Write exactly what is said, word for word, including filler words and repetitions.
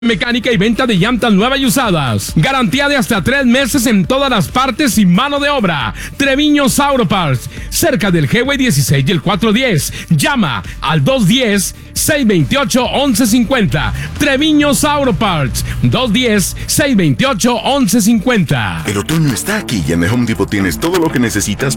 Mecánica y venta de llantas nuevas y usadas. Garantía de hasta tres meses en todas las partes y mano de obra. Treviño Auto Parts, cerca del Highway dieciséis y el cuatrocientos diez. Llama al dos uno cero, seis dos ocho, once cincuenta. Treviño Auto Parts, dos uno cero, seis dos ocho, once cincuenta. El otoño está aquí y en The Home Depot tienes todo lo que necesitas